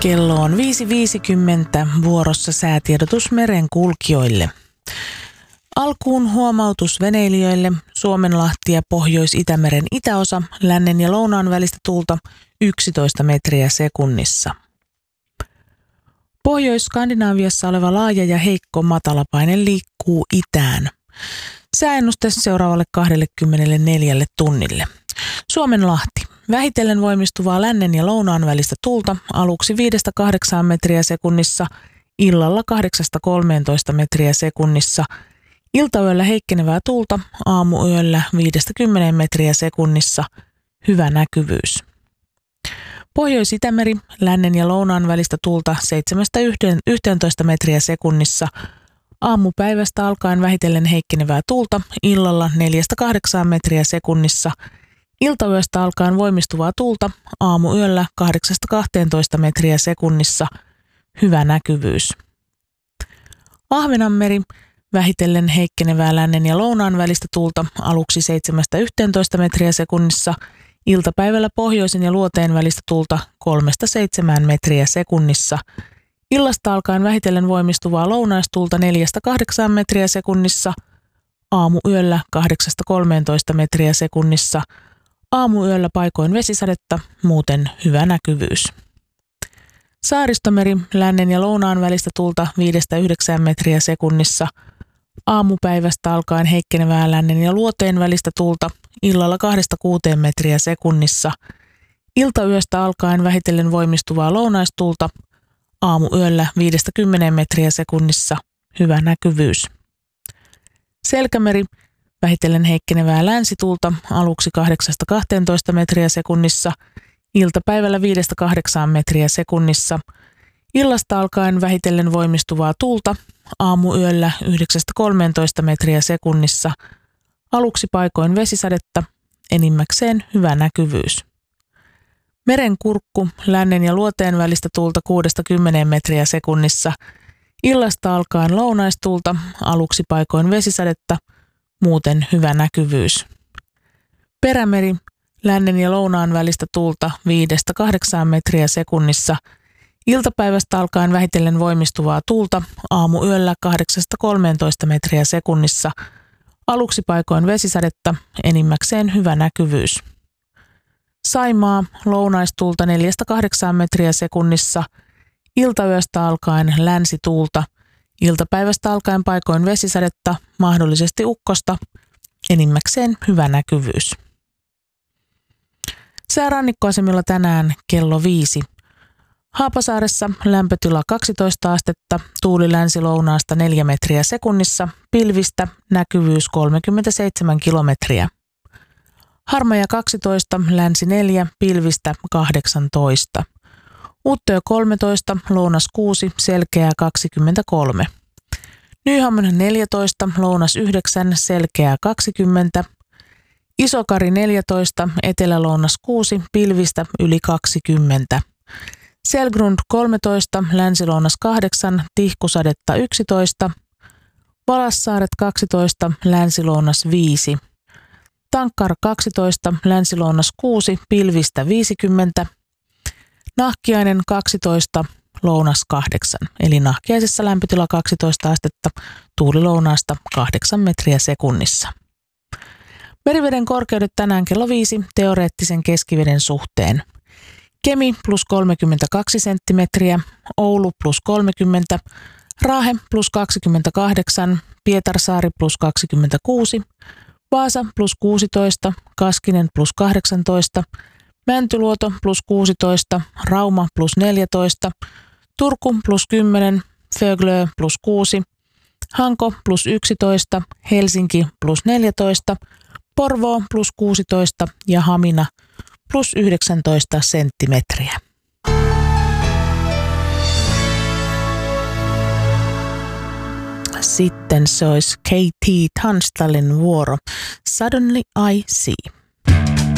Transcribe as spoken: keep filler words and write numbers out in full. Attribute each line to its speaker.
Speaker 1: Kello on viisi viisikymmentä, vuorossa säätiedotus merenkulkijoille. Alkuun huomautus veneilijöille: Suomenlahti ja Pohjois-Itämeren itäosa, lännen ja lounaan välistä tuulta yksitoista metriä sekunnissa. Pohjois-Skandinaaviassa oleva laaja ja heikko matalapaine liikkuu itään. Sääennuste seuraavalle kaksikymmentäneljä tunnille. Suomenlahti. Vähitellen voimistuvaa lännen ja lounaan välistä tuulta, aluksi viidestä kahdeksaan metriä sekunnissa, illalla kahdeksasta kolmeentoista metriä sekunnissa. Iltayöllä heikkenevää tuulta, aamuyöllä viidestä kymmeneen metriä sekunnissa. Hyvä näkyvyys. Pohjois-Itämeri, lännen ja lounaan välistä tuulta seitsemästä yhteentoista metriä sekunnissa. Aamupäivästä alkaen vähitellen heikkenevää tuulta, illalla neljästä kahdeksaan metriä sekunnissa. Iltayöstä alkaen voimistuvaa tuulta, aamuyöllä kahdeksasta kahteentoista metriä sekunnissa. Hyvä näkyvyys. Ahvenanmeri, vähitellen heikkenevää lännen ja lounaan välistä tuulta, aluksi seitsemästä yhteentoista metriä sekunnissa. Iltapäivällä pohjoisen ja luoteen välistä tuulta kolmesta seitsemään metriä sekunnissa. Illasta alkaen vähitellen voimistuvaa lounaistuulta neljästä kahdeksaan metriä sekunnissa. Aamuyöllä kahdeksasta kolmeentoista metriä sekunnissa. Aamuyöllä paikoin vesisadetta, muuten hyvä näkyvyys. Saaristomeri, lännen ja lounaan välistä tuulta viidestä yhdeksään metriä sekunnissa. Aamupäivästä alkaen heikkenevää lännen ja luoteen välistä tuulta, illalla kahdesta kuuteen metriä sekunnissa. Iltayöstä alkaen vähitellen voimistuvaa lounaistuulta, aamuyöllä viidestä kymmeneen metriä sekunnissa. Hyvä näkyvyys. Selkämeri, vähitellen heikkenevää länsituulta, aluksi kahdeksasta kahteentoista metriä sekunnissa, iltapäivällä viidestä kahdeksaan metriä sekunnissa. Illasta alkaen vähitellen voimistuvaa tuulta, aamuyöllä yhdeksästä kolmeentoista metriä sekunnissa. Aluksi paikoin vesisadetta, enimmäkseen hyvä näkyvyys. Merenkurkku, lännen ja luoteen välistä tuulta kuudesta kymmeneen metriä sekunnissa. Illasta alkaen lounaistuulta, aluksi paikoin vesisadetta, muuten hyvä näkyvyys. Perämeri, lännen ja lounaan välistä tuulta viidestä kahdeksaan metriä sekunnissa. Iltapäivästä alkaen vähitellen voimistuvaa tuulta, aamuyöllä kahdeksasta kolmeentoista metriä sekunnissa. Aluksi paikoin vesisadetta, enimmäkseen hyvä näkyvyys. Saimaa, lounaistuulta neljästä kahdeksaan metriä sekunnissa. Iltayöstä alkaen länsituulta. Iltapäivästä alkaen paikoin vesisadetta, mahdollisesti ukkosta, enimmäkseen hyvä näkyvyys. Säärannikkoasemilla tänään kello viisi. Haapasaaressa lämpötila kaksitoista astetta, tuuli länsi-lounaasta neljä metriä sekunnissa, pilvistä, näkyvyys kolmekymmentäseitsemän kilometriä. Harmaja kaksitoista, länsi neljä, pilvistä kahdeksantoista. Uuttöö kolmetoista, lounas kuusi, selkeää kaksikymmentäkolme. Nyhamn neljätoista, lounas yhdeksän, selkeää kaksikymmentä. Isokari neljätoista, etelä-lounas kuusi, pilvistä yli kaksikymmentä. Selgrund kolmetoista, länsi-lounas kahdeksan, tihkusadetta yksitoista. Valassaaret kaksitoista, länsi-lounas viisi. Tankkar kaksitoista, länsi-lounas kuusi, pilvistä viisikymmentä. Nahkiainen kaksitoista, lounas kahdeksan, eli Nahkiaisessa lämpötila kaksitoista astetta, tuuli lounaasta kahdeksan metriä sekunnissa. Meriveden korkeudet tänään kello viisi teoreettisen keskiveden suhteen. Kemi plus kolmekymmentäkaksi senttimetriä, Oulu plus kolmekymmentä, Raahe plus kaksikymmentäkahdeksan, Pietarsaari plus kaksikymmentäkuusi, Vaasa plus kuusitoista, Kaskinen plus kahdeksantoista, Mäntyluoto plus kuusitoista, Rauma plus neljätoista, Turku plus kymmenen, Föglö plus kuusi, Hanko plus yksitoista, Helsinki plus neljätoista, Porvoo plus kuusitoista ja Hamina plus yhdeksäntoista senttimetriä. Sitten se olisi K T Tunstallin vuoro. Suddenly I See.